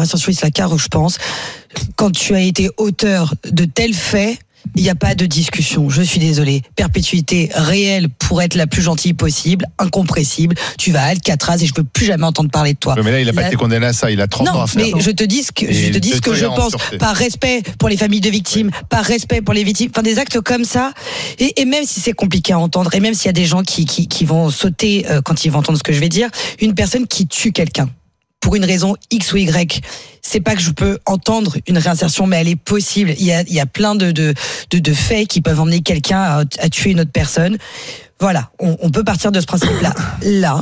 réinsertion Isla Caro, je pense. Quand tu as été auteur de tels faits, il n'y a pas de discussion, je suis désolée. Perpétuité réelle pour être la plus gentille possible, incompressible. Tu vas à Alcatraz et je ne veux plus jamais entendre parler de toi. Mais là, il n'a pas été condamné à ça, il a 30 ans à faire. Non, mais je te dis ce que je pense. Par respect pour les familles de victimes, par respect pour les victimes, enfin des actes comme ça. Et même si c'est compliqué à entendre, et même s'il y a des gens qui vont sauter quand ils vont entendre ce que je vais dire, une personne qui tue quelqu'un pour une raison X ou Y, c'est pas que je peux entendre une réinsertion, mais elle est possible. Il y a plein de faits qui peuvent emmener quelqu'un à tuer une autre personne. Voilà, on peut partir de ce principe-là. Là,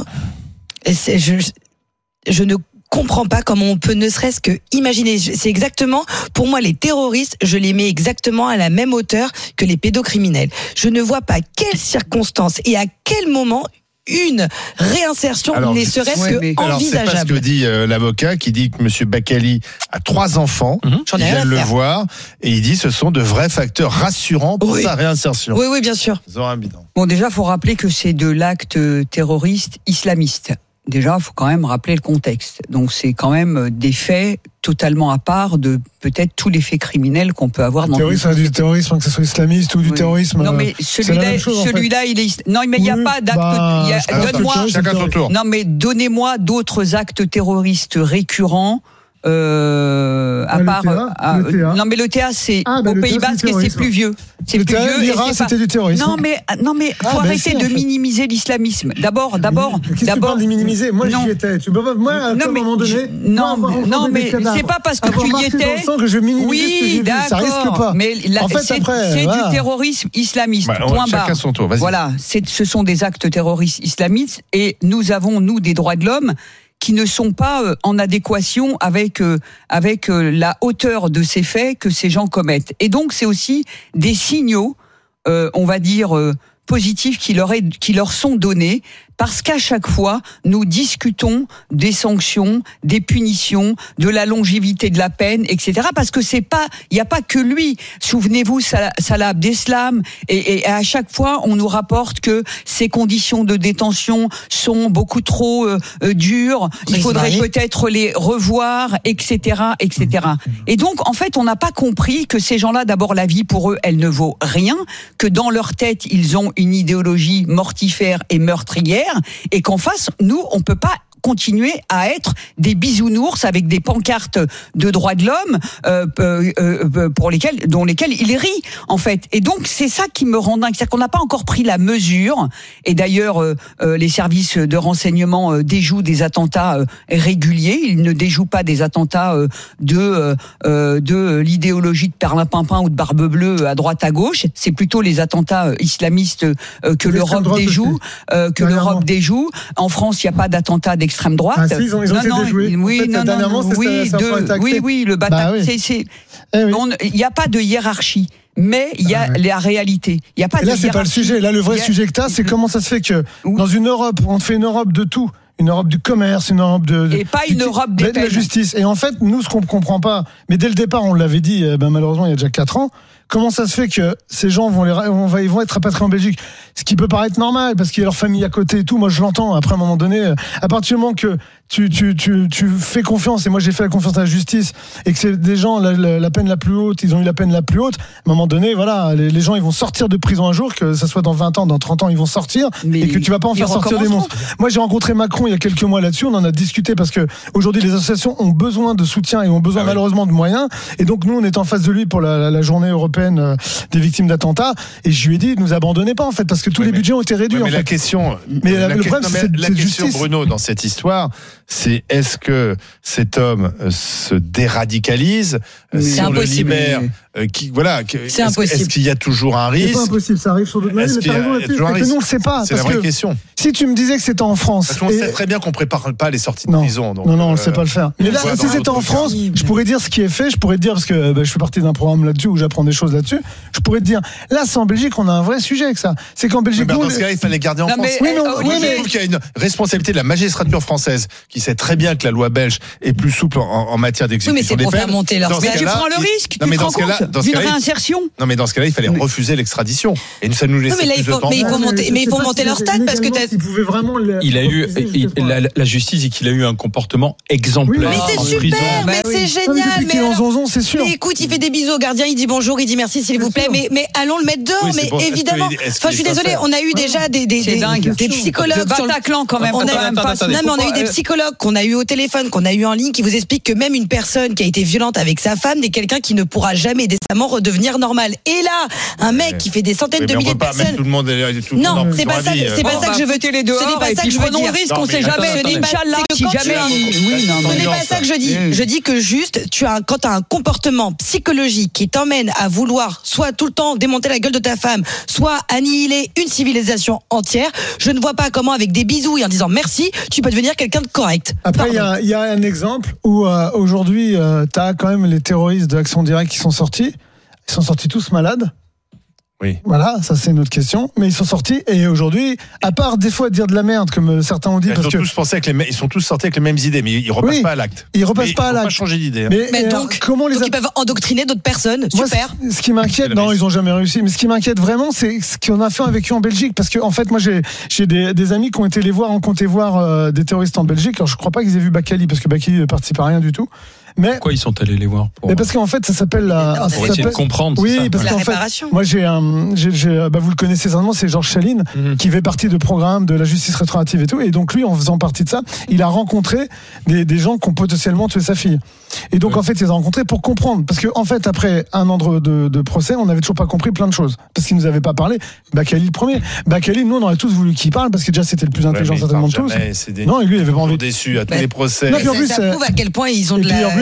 je ne comprends pas comment on peut ne serait-ce que imaginer. C'est exactement, pour moi, les terroristes, je les mets exactement à la même hauteur que les pédocriminels. Je ne vois pas quelles circonstances et à quel moment une réinsertion n'est serait-ce que envisageable. C'est pas ce que dit l'avocat qui dit que M. Bakali a 3 enfants, il vient de le voir, et il dit que ce sont de vrais facteurs rassurants pour sa réinsertion. Oui, bien sûr. Bon, déjà, il faut rappeler que c'est de l'acte terroriste islamiste. Déjà, il faut quand même rappeler le contexte. Donc, c'est quand même des faits totalement à part de peut-être tous les faits criminels qu'on peut avoir dans le terrorisme, du terrorisme, que ce soit islamiste ou du terrorisme. Non, mais celui-là, il est. Non, mais il n'y a pas d'acte. Donne-moi. Chacun son tour. Non, mais donnez-moi d'autres actes terroristes récurrents. À part. Non, mais le TA, c'est au Pays Basque et c'est plus vieux. C'est plus vieux. L'Iran, c'était du terrorisme. Non, mais faut arrêter de minimiser l'islamisme. D'abord. Qu'est-ce que tu parles de minimiser ? Moi, j'y étais. Tu peux pas, moi, à un moment donné. Non, mais c'est pas parce que tu y étais. Que je minimise oui, d'accord. Ça risque pas. Mais c'est du terrorisme islamiste. Point barre. Chacun son tour. Vas-y. Voilà. Ce sont des actes terroristes islamistes et nous avons, des droits de l'homme qui ne sont pas en adéquation avec la hauteur de ces faits que ces gens commettent. Et donc, c'est aussi des signaux, on va dire, positifs qui leur sont donnés, parce qu'à chaque fois, nous discutons des sanctions, des punitions, de la longévité de la peine, etc. Parce que il n'y a pas que lui. Souvenez-vous, Salah Abdeslam, et à chaque fois, on nous rapporte que ces conditions de détention sont beaucoup trop dures. Il faudrait peut-être les revoir, etc., etc. Et donc, en fait, on n'a pas compris que ces gens-là, d'abord, la vie pour eux, elle ne vaut rien, que dans leur tête, ils ont une idéologie mortifère et meurtrière. Et qu'en face, nous, on peut pas continuer à être des bisounours avec des pancartes de droits de l'homme dont lesquels il rit, en fait. Et donc, c'est ça qui me rend dingue. C'est-à-dire qu'on n'a pas encore pris la mesure. Et d'ailleurs, les services de renseignement déjouent des attentats réguliers. Ils ne déjouent pas des attentats de l'idéologie de Perlimpinpin ou de Barbe Bleue à droite à gauche. C'est plutôt les attentats islamistes que l'Europe déjoue. En France, il n'y a pas d'attentat d'extrême droite. Ah, si, ils ont été déjoués. Oui, le bataille. Il n'y a pas de hiérarchie. Mais il y a la réalité. Il y a pas de là, c'est pas le sujet. Là, le vrai sujet que tu as, c'est comment ça se fait que dans une Europe, on fait une Europe de tout. Une Europe du commerce, une Europe et pas une Europe des de la justice. Et en fait, nous, ce qu'on ne comprend pas, mais dès le départ, on l'avait dit, malheureusement, il y a déjà 4 ans, comment ça se fait que ces gens ils vont être rapatriés en Belgique ? Ce qui peut paraître normal, parce qu'il y a leur famille à côté et tout. Moi, je l'entends. Après, à un moment donné, à partir du moment que tu fais confiance, et moi, j'ai fait la confiance à la justice, et que c'est des gens, la peine la plus haute, ils ont eu la peine la plus haute, à un moment donné, voilà, les gens, ils vont sortir de prison un jour, que ça soit dans 20 ans, dans 30 ans, ils vont sortir, et que tu vas pas en faire sortir des monstres. Moi, j'ai rencontré Macron il y a quelques mois là-dessus, on en a discuté, parce que aujourd'hui, les associations ont besoin de soutien et ont besoin malheureusement de moyens. Et donc, nous, on est en face de lui pour la journée européenne des victimes d'attentats. Et je lui ai dit, ne nous abandonnez pas, en fait, parce que tous les budgets ont été réduits. Mais la question, Bruno, dans cette histoire, c'est est-ce que cet homme se déradicalise si on le libère c'est impossible. Est-ce qu'il y a toujours un risque ? C'est pas impossible, ça arrive sur d'autres manières. Mais t'as raison là-dessus, c'est que nous on ne sait pas. C'est la vraie question. Si tu me disais que c'était en France, parce qu'on sait très bien qu'on prépare pas les sorties de prison. Donc, non, on ne sait pas le faire. Mais là, si c'était en France, je pourrais dire ce qui est fait. Je pourrais te dire, parce que je fais partie d'un programme là-dessus où j'apprends des choses là-dessus. Je pourrais te dire, là, c'est en Belgique, on a un vrai sujet avec ça. C'est qu'en Belgique, dans ce cas, il fallait garder en France. Oui, mais je trouve qu'il y a une responsabilité de la magistrature française qui sait très bien que la loi belge est plus souple en matière d'exécution des peines. Oui, mais c'est pour faire monter leur Mais tu prends le risque, tu te rends compte d'une réinsertion. Non, mais dans ce cas-là, il fallait refuser l'extradition. Et ça nous laissait plus de temps. Mais il faut monter leur stade parce que la justice dit qu'il a eu un comportement exemplaire. Mais c'est super, mais c'est génial. C'est sûr. Mais écoute, il fait des bisous au gardien, il dit bonjour, il dit merci s'il vous plaît. Mais allons le mettre dehors. Mais évidemment. Enfin, je suis désolée, on a eu déjà des psychologues. Le Bataclan quand même. Non, mais on a eu des psychologues qu'on a eu au téléphone, qu'on a eu en ligne, qui vous expliquent que même une personne qui a été violente avec sa femme n'est quelqu'un qui ne pourra jamais décemment redevenir normal. Et là, un mec qui fait des centaines de milliers de personnes. Non, c'est pas ça que je veux. Les dehors, ce n'est pas ça que je veux dire. Risque, on sait jamais. Inch'Allah, si jamais. Ce n'est pas ça que je dis. Je dis que juste, quand tu as un comportement psychologique qui t'emmène à vouloir soit tout le temps démonter la gueule de ta femme, soit annihiler une civilisation entière, je ne vois pas comment avec des bisous et en disant merci, tu peux devenir quelqu'un de correct. Après, il y a un exemple où aujourd'hui, tu as quand même les terroristes de Action Directe qui sont sortis. Ils sont sortis tous malades. Oui. Voilà, ça c'est une autre question. Mais ils sont sortis et aujourd'hui, à part des fois dire de la merde comme certains ont dit, ils sont tous sortis avec les mêmes idées, mais ils repassent pas à l'acte. Ils repassent pas à l'acte. Ils n'ont pas changé d'idée. Mais donc ils peuvent endoctriner d'autres personnes. Super. Moi, ce qui m'inquiète, non, ils ont jamais réussi. Mais ce qui m'inquiète vraiment, c'est ce qu'on a fait vécu en Belgique, parce que en fait, moi, j'ai des amis qui ont été voir des terroristes en Belgique. Alors, je crois pas qu'ils aient vu Bakali, parce que Bakali ne participe à rien du tout. Mais pourquoi ils sont allés les voir mais parce qu'en fait, ça s'appelle pour essayer de comprendre. Oui, parce qu'en fait, réparation. moi vous le connaissez certainement, c'est Georges Chaline qui fait partie de programme de la justice rétroactive et tout. Et donc lui, en faisant partie de ça, il a rencontré des gens qui ont potentiellement tué sa fille. Et donc en fait, il les a rencontrés pour comprendre, parce que en fait, après un an de procès, on n'avait toujours pas compris plein de choses, parce qu'il nous avait pas parlé. Bakali le premier. Bakali, nous on aurait tous voulu qu'il parle, parce que déjà c'était le plus intelligent certainement de tous. Non, et lui il avait pas envie. Déçu à tous les procès. Non, ça prouve à quel point ils ont de la.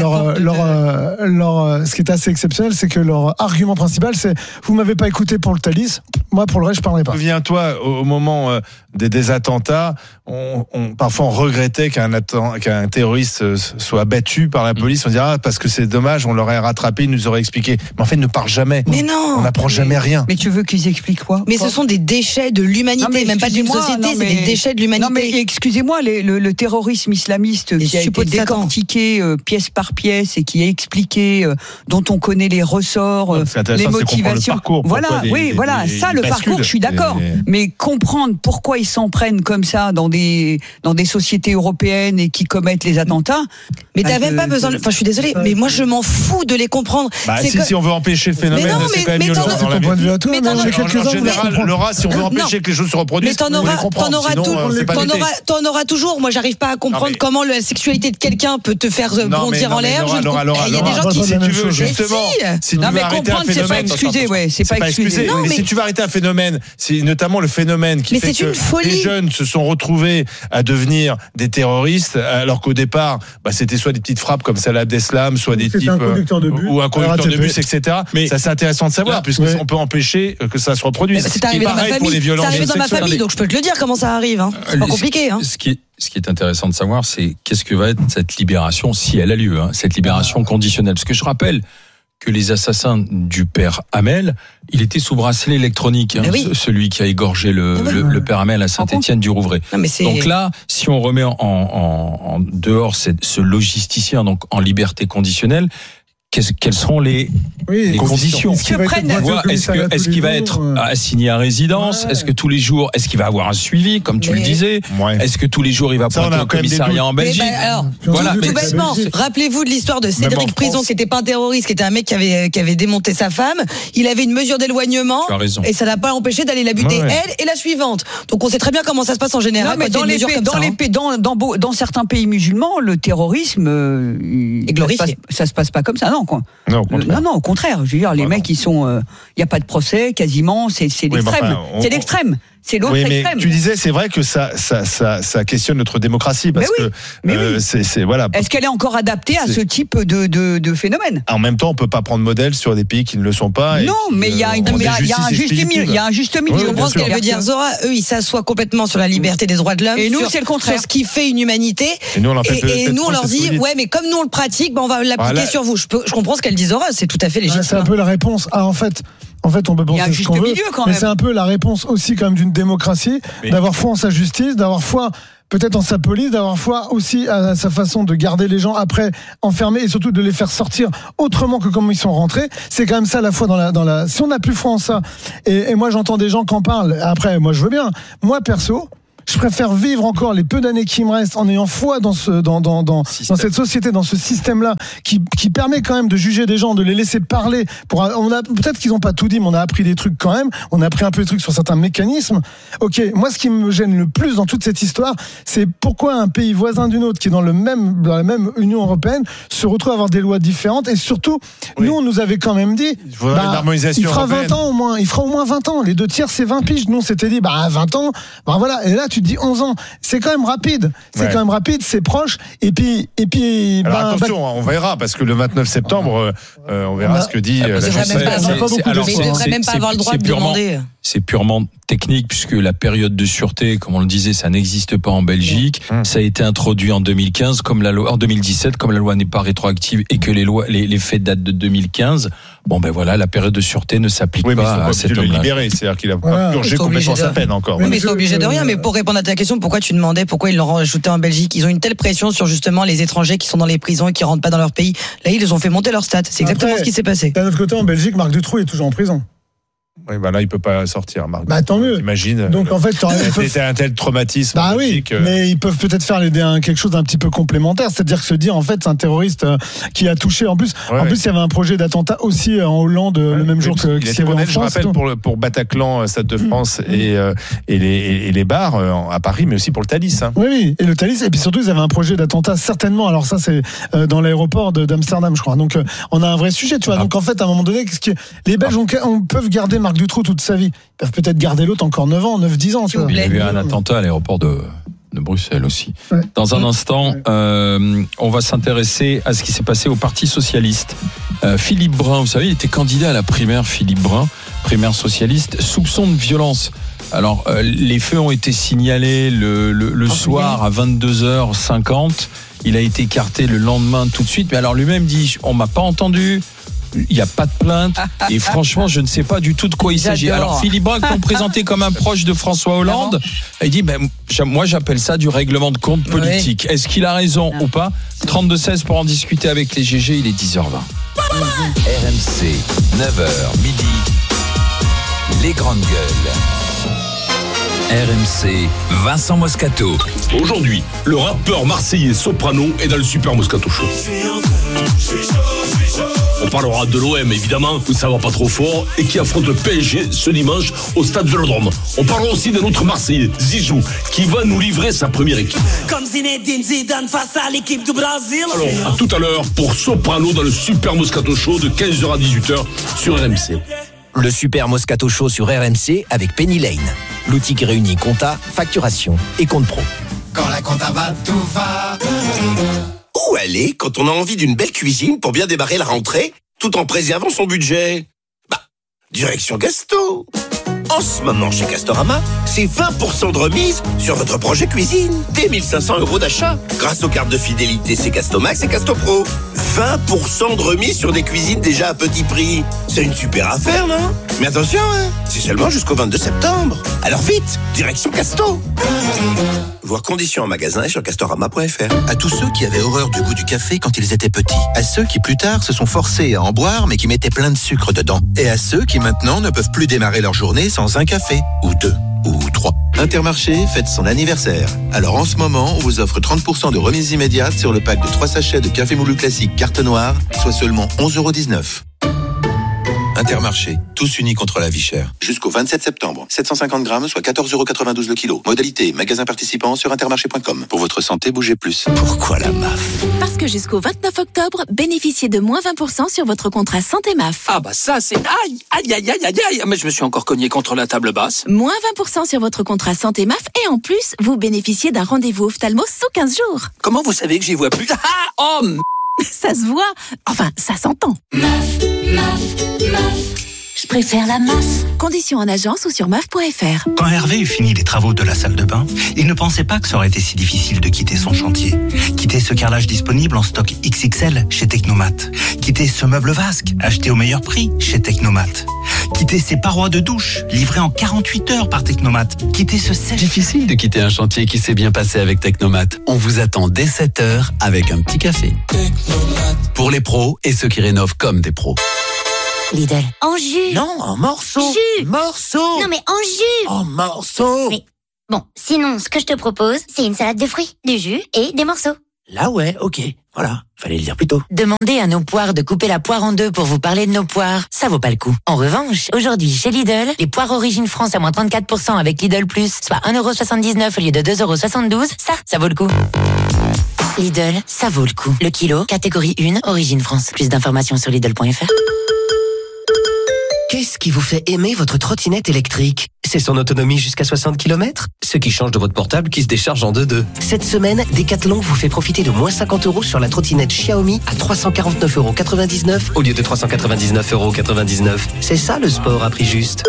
Ce qui est assez exceptionnel, c'est que leur argument principal, c'est vous m'avez pas écouté pour le Thalys, moi pour le reste je parlerai pas. Souviens-toi, au moment des attentats, parfois on regrettait qu'un terroriste soit battu par la police. On dirait parce que c'est dommage, on l'aurait rattrapé, il nous aurait expliqué. Mais en fait, ne parle jamais. Mais non. On n'apprend jamais rien. Mais tu veux qu'ils expliquent quoi? Mais ce sont des déchets de l'humanité, même pas d'une société, c'est des déchets de l'humanité. Non mais excusez-moi, le terrorisme islamiste qui a été décortiqué pièce par pièce et qui est expliqué, dont on connaît les ressorts, les motivations. Le parcours, je suis d'accord. Mais comprendre pourquoi ils s'en prennent comme ça dans des sociétés européennes et qui commettent les attentats. Mais t'as même pas besoin. Enfin, je suis désolée, mais moi je m'en fous de les comprendre. Si on veut empêcher le phénomène, c'est quand même mieux. C'est ton point de vue à toi. En général, Laura, si on veut empêcher que les choses se reproduisent, t'en auras toujours. Moi, j'arrive pas à comprendre comment la sexualité de quelqu'un peut te faire bondir en l'air. Il y a des gens qui, si tu veux justement, si tu veux arrêter un phénomène, c'est pas excusé. Mais si tu veux arrêter un phénomène, c'est notamment le phénomène qui fait que les jeunes se sont retrouvés à devenir des terroristes, alors qu'au départ, c'était soit des petites frappes comme Salah Abdeslam, soit des types ou un conducteur de bus, etc. Mais ça, c'est intéressant de savoir, puisqu'on peut empêcher que ça se reproduise. C'est arrivé dans ma famille. C'est arrivé dans ma famille, donc je peux te le dire comment ça arrive. C'est pas compliqué. Ce qui est intéressant de savoir, c'est qu'est-ce que va être cette libération, si elle a lieu, cette libération conditionnelle. Parce que je rappelle que les assassins du père Hamel, il était sous bracelet électronique, celui qui a égorgé le père Hamel à Saint-Étienne-du-Rouvray. Donc là, si on remet en dehors ce logisticien, donc en liberté conditionnelle, quelles seront les conditions? Est-ce qu'il va être assigné à résidence? Est-ce que tous les jours, est-ce qu'il va avoir un suivi, comme tu le disais? Est-ce que tous les jours il va pointer au commissariat en Belgique? Tout bêtement, rappelez-vous de l'histoire de Cédric Prison, qui n'était pas un terroriste, qui était un mec qui avait démonté sa femme. Il avait une mesure d'éloignement et ça n'a pas empêché d'aller la buter elle et la suivante. Donc on sait très bien comment ça se passe en général. Dans certains pays musulmans, le terrorisme est glorifié. Ça se passe pas comme ça. Non, au contraire. Je veux dire, les mecs, ils sont. Il n'y a pas de procès, quasiment. C'est l'extrême. C'est l'extrême. C'est l'autre extrême. Mais tu disais, c'est vrai que ça questionne notre démocratie parce que voilà. Est-ce qu'elle est encore adaptée à ce type de phénomène? En même temps, on peut pas prendre modèle sur des pays qui ne le sont pas. Non, mais il y a un juste milieu. Je comprends ce qu'elle veut dire, Zora. Eux, ils s'assoient complètement sur la liberté des droits de l'homme. Et nous, c'est le contraire. Sur ce qui fait une humanité. Et nous, on leur dit, mais comme nous on le pratique, on va l'appliquer sur vous. Je comprends ce qu'elle dit, Zora. C'est tout à fait légitime. C'est un peu la réponse. En fait, on peut penser ce qu'on veut, mais c'est un peu la réponse aussi quand même d'une démocratie, d'avoir foi en sa justice, d'avoir foi peut-être en sa police, d'avoir foi aussi à sa façon de garder les gens après enfermés et surtout de les faire sortir autrement que comme ils sont rentrés. C'est quand même ça la foi dans la. Si on n'a plus foi en ça, et moi j'entends des gens qui en parlent. Après, moi je veux bien. Moi perso, je préfère vivre encore les peu d'années qui me restent en ayant foi dans cette société, dans ce système-là, qui permet quand même de juger des gens, de les laisser parler. Peut-être qu'ils n'ont pas tout dit, mais on a appris des trucs quand même. On a appris un peu des trucs sur certains mécanismes. Ok, moi, ce qui me gêne le plus dans toute cette histoire, c'est pourquoi un pays voisin d'une autre, qui est dans la même Union européenne, se retrouve à avoir des lois différentes. Et surtout, nous, on nous avait quand même dit, il fera 20 ans au moins. Il fera au moins 20 ans. Les 2 tiers, c'est 20 piges. Nous, on s'était dit, 20 ans, voilà. Et là, tu te dis 11 ans, c'est quand même rapide. C'est proche. Et puis. Alors attention, on verra parce que le 29 septembre, on verra ce que dit la chancelière. Mais il ne devrait même pas avoir le droit de demander. C'est purement technique puisque la période de sûreté, comme on le disait, ça n'existe pas en Belgique. Ça a été introduit en 2015, en 2017, comme la loi n'est pas rétroactive et que les faits datent de 2015. La période de sûreté ne s'applique pas à cet homme-là. Le libérer, c'est-à-dire qu'il a pas purgé complètement sa peine encore. Oui, mais c'est obligé de rien. Mais pour répondre à ta question, pourquoi tu demandais pourquoi ils l'ont rajouté en Belgique? Ils ont une telle pression sur justement les étrangers qui sont dans les prisons et qui rentrent pas dans leur pays. Là, ils ont fait monter leur stat. C'est exactement ce qui s'est passé. D'un autre côté, en Belgique, Marc Dutroux est toujours en prison. Oui, là, il peut pas sortir, Marc. Tant mieux. Imagine. Donc, en fait, c'était un tel traumatisme. Mais ils peuvent peut-être faire quelque chose d'un petit peu complémentaire. C'est-à-dire que se dire, en fait, c'est un terroriste qui a touché. En plus, il y avait un projet d'attentat aussi en Hollande le même jour que il avait en France. Je rappelle pour Bataclan, Stade de France et les bars à Paris, mais aussi pour le Thalys. Oui, et le Thalys. Et puis surtout, ils avaient un projet d'attentat, certainement. Alors, ça, c'est dans l'aéroport d'Amsterdam, je crois. Donc, on a un vrai sujet, tu vois. Donc, en fait, à un moment donné, les Belges peuvent garder Marc Dutroux toute sa vie. Ils peuvent peut-être garder l'autre encore 9 ans. Tu vois. Il y a eu un attentat à l'aéroport de Bruxelles aussi. Ouais. Dans un instant, on va s'intéresser à ce qui s'est passé au Parti Socialiste. Philippe Brun, vous savez, il était candidat à la primaire, Philippe Brun, primaire socialiste, soupçon de violence. Alors, les faits ont été signalés le soir à 22h50. Il a été écarté le lendemain tout de suite. Mais alors, lui-même dit, on m'a pas entendu. Il n'y a pas de plainte et franchement je ne sais pas du tout de quoi il s'agit. Alors Philippe Brun, qu'on présentait comme un proche de François Hollande, il dit moi j'appelle ça du règlement de compte politique. Est-ce qu'il a raison ou pas? 32-16 pour en discuter avec les GG, il est 10h20. RMC 9h midi, les grandes gueules. RMC, Vincent Moscato. Aujourd'hui, le rappeur marseillais Soprano est dans le Super Moscato Show. On parlera de l'OM évidemment, où ça va pas trop fort, et qui affronte le PSG ce dimanche au stade Vélodrome. On parlera aussi d'un autre Marseillais, Zizou, qui va nous livrer sa première équipe. Comme Zinedine Zidane face à l'équipe du Brésil. Alors, à tout à l'heure pour Soprano dans le Super Moscato Show de 15h à 18h sur RMC. Le Super Moscato Show sur RMC avec Penny Lane. L'outil qui réunit compta, facturation et compte pro. Quand la compta va, tout va. Où aller quand on a envie d'une belle cuisine pour bien démarrer la rentrée, tout en préservant son budget? Direction Gasto. En ce moment, chez Castorama, c'est 20% de remise sur votre projet cuisine. Dès 1 500 € d'achat. Grâce aux cartes de fidélité C'est Castomax et Castopro. 20% de remise sur des cuisines déjà à petit prix. C'est une super affaire, non? Mais attention, c'est seulement jusqu'au 22 septembre. Alors vite, direction Casto. Voir conditions en magasin et sur Castorama.fr. À tous ceux qui avaient horreur du goût du café quand ils étaient petits. À ceux qui plus tard se sont forcés à en boire mais qui mettaient plein de sucre dedans. Et à ceux qui maintenant ne peuvent plus démarrer leur journée sans un café, ou 2, ou 3. Intermarché fête son anniversaire. Alors en ce moment, on vous offre 30% de remise immédiate sur le pack de 3 sachets de café moulu classique carte noire, soit seulement 11,19 €. Intermarché, tous unis contre la vie chère. Jusqu'au 27 septembre, 750 grammes, soit 14,92 € le kilo. Modalité, magasin participant sur intermarché.com. Pour votre santé, bougez plus. Pourquoi la MAF? Parce que jusqu'au 29 octobre, bénéficiez de moins 20% sur votre contrat santé MAF. Ah ça c'est... Aïe, mais je me suis encore cogné contre la table basse. Moins 20% sur votre contrat santé MAF et en plus, vous bénéficiez d'un rendez-vous ophtalmo sous 15 jours. Comment vous savez que j'y vois plus? Ça se voit, enfin ça s'entend. MAF, je préfère la MAF. Conditions en agence ou sur maf.fr. Quand Hervé eut fini les travaux de la salle de bain, il ne pensait pas que ça aurait été si difficile de quitter son chantier. Quitter ce carrelage disponible en stock XXL chez Technomat. Quitter ce meuble vasque acheté au meilleur prix chez Technomat. Quitter ces parois de douche livrées en 48 heures par Technomat. Quitter ce sèche. Difficile de quitter un chantier qui s'est bien passé avec Technomat. On vous attend dès 7h avec un petit café. Technomat. Pour les pros et ceux qui rénovent comme des pros. Lidl. En jus. Non, en morceaux. Jus. Morceaux. Non mais en jus. En morceaux. Mais bon, sinon, ce que je te propose, c'est une salade de fruits, du jus et des morceaux. Là ouais, ok. Voilà, fallait le dire plus tôt. Demandez à nos poires de couper la poire en deux pour vous parler de nos poires. Ça vaut pas le coup. En revanche, aujourd'hui, chez Lidl, les poires Origine France à moins 34% avec Lidl Plus, soit 1,79€ au lieu de 2,72€, ça vaut le coup. Lidl, ça vaut le coup. Le kilo, catégorie 1, Origine France. Plus d'informations sur Lidl.fr. Qu'est-ce qui vous fait aimer votre trottinette électrique? C'est son autonomie jusqu'à 60 km? Ce qui change de votre portable qui se décharge en 2-2. Cette semaine, Decathlon vous fait profiter de moins 50€ sur la trottinette Xiaomi à 349,99€ au lieu de 399,99€. C'est ça le sport à prix juste.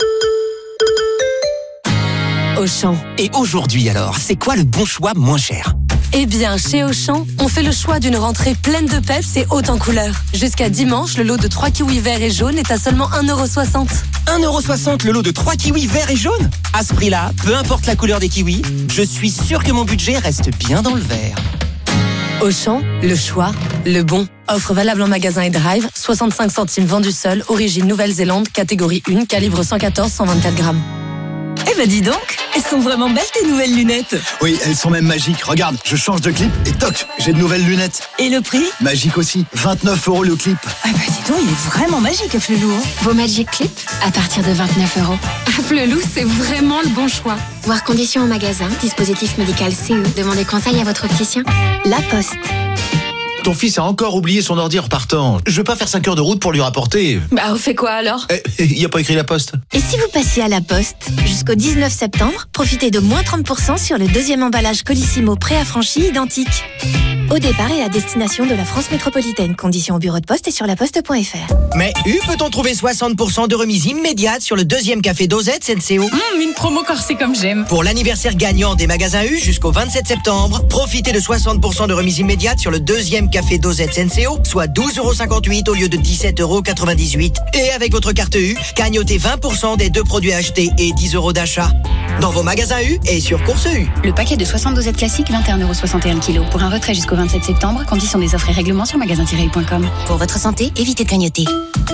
Auchan. Et aujourd'hui alors, c'est quoi le bon choix moins cher? Eh bien, chez Auchan, on fait le choix d'une rentrée pleine de peps et haute en couleurs. Jusqu'à dimanche, le lot de 3 kiwis verts et jaunes est à seulement 1,60€. 1,60€ le lot de 3 kiwis verts et jaunes? À ce prix-là, peu importe la couleur des kiwis, je suis sûr que mon budget reste bien dans le vert. Auchan, le choix, le bon. Offre valable en magasin et drive, 65 centimes vendu seul, origine Nouvelle-Zélande, catégorie 1, calibre 114-124 grammes. Eh ben dis donc, elles sont vraiment belles tes nouvelles lunettes. Oui, elles sont même magiques. Regarde, je change de clip et toc, j'ai de nouvelles lunettes. Et le prix? Magique aussi, 29€ le clip. Ah bah dis donc, il est vraiment magique Afflelou. Vos Magic Clips à partir de 29€. Afflelou, c'est vraiment le bon choix. Voir conditions en magasin, dispositif médical CE. Demandez conseil à votre opticien. La Poste. Ton fils a encore oublié son ordi en repartant. Je veux pas faire 5 heures de route pour lui rapporter. Bah, on fait quoi alors? Il y a pas écrit la Poste. Et si vous passiez à la Poste, jusqu'au 19 septembre, profitez de moins 30% sur le deuxième emballage Colissimo préaffranchi identique. Au départ et à destination de la France métropolitaine. Conditions au bureau de poste et sur laposte.fr. Mais peut-on trouver 60% de remise immédiate sur le deuxième café Dosette SNCO? Une promo corsée comme j'aime. Pour l'anniversaire gagnant des magasins U jusqu'au 27 septembre, profitez de 60% de remise immédiate sur le deuxième café Dosette SNCO, soit 12,58€ au lieu de 17,98€. Et avec votre carte U, gagnotez 20% des 2 produits achetés et 10€ d'achat. Dans vos magasins U et sur Course U. Le paquet de 60 dosettes classiques, 21,61€ kg. Pour un retrait jusqu'au 27 septembre, conditions des offres et règlements sur magasin-u.com. Pour votre santé, évitez de clignoter.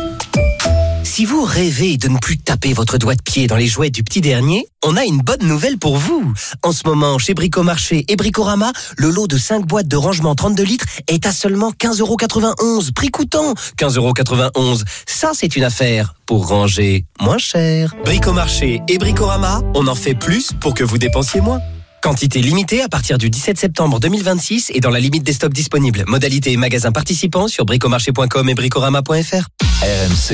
Si vous rêvez de ne plus taper votre doigt de pied dans les jouets du petit dernier, on a une bonne nouvelle pour vous. En ce moment, chez Bricomarché et Bricorama, le lot de 5 boîtes de rangement 32 litres est à seulement 15,91€. Prix coûtant 15,91€. Ça, c'est une affaire pour ranger moins cher. Bricomarché et Bricorama, on en fait plus pour que vous dépensiez moins. Quantité limitée à partir du 17 septembre 2026 et dans la limite des stocks disponibles. Modalité et magasins participants sur bricomarché.com et bricorama.fr. RMC.